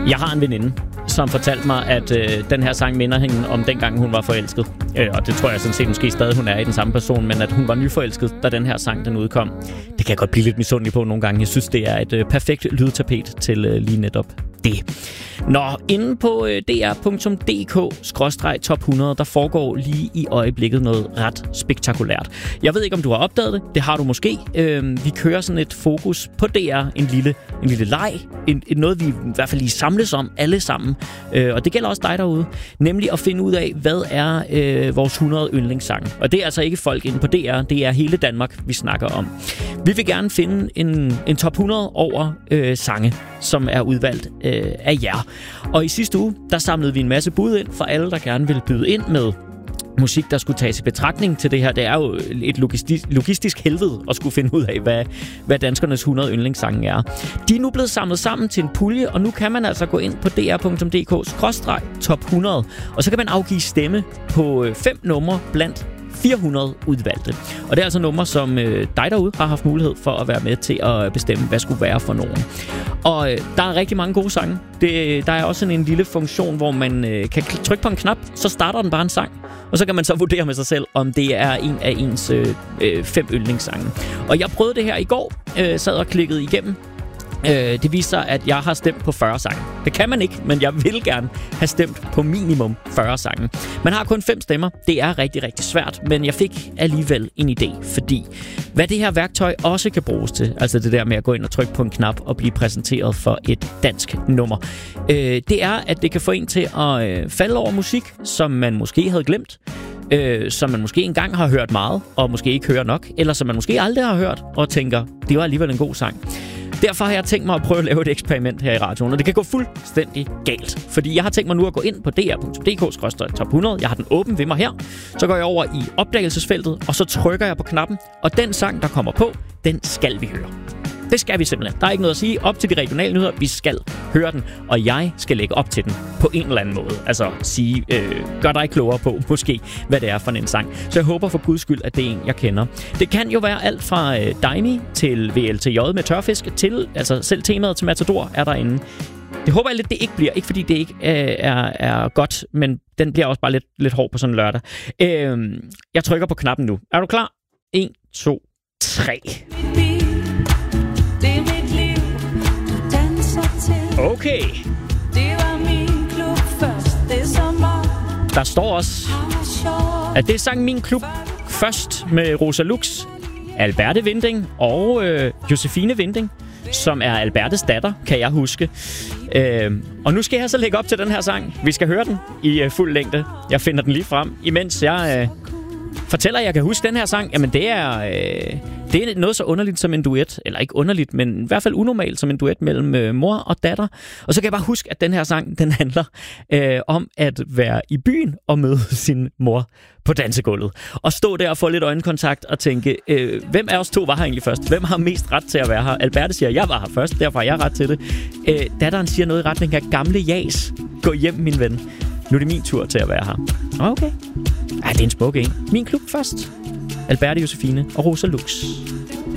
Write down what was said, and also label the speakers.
Speaker 1: Jeg har en veninde, som fortalte mig, at den her sang minder hende om dengang, hun var forelsket. Og det tror jeg sådan set måske stadig, hun er i den samme person, men at hun var nyforelsket, da den her sang den udkom. Det kan jeg godt blive lidt misundelig på nogle gange. Jeg synes, det er et perfekt lydtapet til lige netop det. Nå, inde på dr.dk/top 100, der foregår lige i øjeblikket noget ret spektakulært. Jeg ved ikke, om du har opdaget det. Det har du måske. Vi kører sådan et fokus på DR, en lille leg, noget vi i hvert fald lige samles om alle sammen. Og det gælder også dig derude. Nemlig at finde ud af, hvad er vores 100 yndlingssange. Og det er altså ikke folk inde på DR, det er hele Danmark, vi snakker om. Vi vil gerne finde en top 100 over sange, som er udvalgt af jer. Og i sidste uge, der samlede vi en masse bud ind for alle, der gerne vil byde ind med musik, der skulle tages i betragtning til det her. Det er jo et logistisk helvede at skulle finde ud af, hvad danskernes 100 yndlingssange er. De er nu blevet samlet sammen til en pulje, og nu kan man altså gå ind på dr.dk/top 100, og så kan man afgive stemme på 5 numre blandt 400 udvalgte. Og det er altså numre, som dig derude har haft mulighed for at være med til at bestemme, hvad skulle være for nogen. Og der er rigtig mange gode sange. Der er også en lille funktion, hvor man kan trykke på en knap, så starter den bare en sang. Og så kan man så vurdere med sig selv, om det er en af ens 5 yndlingssange. Og jeg prøvede det her i går, sad og klikkede igennem. Det viser sig, at jeg har stemt på 40 sange. Det kan man ikke, men jeg vil gerne have stemt på minimum 40 sange. Man har kun 5 stemmer. Det er rigtig, rigtig svært, men jeg fik alligevel en idé, fordi hvad det her værktøj også kan bruges til, altså det der med at gå ind og trykke på en knap og blive præsenteret for et dansk nummer, det er, at det kan få en til at falde over musik, som man måske havde glemt, som man måske engang har hørt meget, og måske ikke hører nok, eller som man måske aldrig har hørt, og tænker, det var alligevel en god sang. Derfor har jeg tænkt mig at prøve at lave et eksperiment her i radioen, og det kan gå fuldstændig galt. Fordi jeg har tænkt mig nu at gå ind på dr.dk/top 100. Jeg har den åben ved mig her. Så går jeg over i opdagelsesfeltet, og så trykker jeg på knappen. Og den sang, der kommer på, den skal vi høre. Det skal vi simpelthen. Der er ikke noget at sige. Op til de regionale nyheder. Vi skal høre den, og jeg skal lægge op til den på en eller anden måde. Altså sige, gør dig klogere på måske, hvad det er for en sang. Så jeg håber for guds skyld, at det er en, jeg kender. Det kan jo være alt fra Daini til VLTJ med tørfisk til, altså selv temaet til Matador er derinde. Det håber jeg lidt, det ikke bliver. Ikke fordi det ikke er godt, men den bliver også bare lidt hård på sådan en lørdag. Jeg trykker på knappen nu. Er du klar? 1, 2, 3. Okay. Der står også, at det er sang Min Klub først med Rosa Lux, Alberte Winding og Josefine Winding, som er Albertes datter, kan jeg huske. Og nu skal jeg så lægge op til den her sang. Vi skal høre den i fuld længde. Jeg finder den lige frem, imens jeg fortæller, at jeg kan huske den her sang. Jamen det er noget så underligt som en duet. Eller ikke underligt, men i hvert fald unormalt som en duet mellem mor og datter. Og så kan jeg bare huske, at den her sang, den handler om at være i byen og møde sin mor på dansegulvet. Og stå der og få lidt øjenkontakt og tænke, hvem af os to var her egentlig først? Hvem har mest ret til at være her? Alberte siger, jeg var her først, derfor har jeg ret til det. Datteren siger noget i retning af gamle jas. Gå hjem, min ven. Nu er det min tur til at være her. Okay. Det er en smuk en. Min Klub først. Alberte, Josefine og Rosa Lux.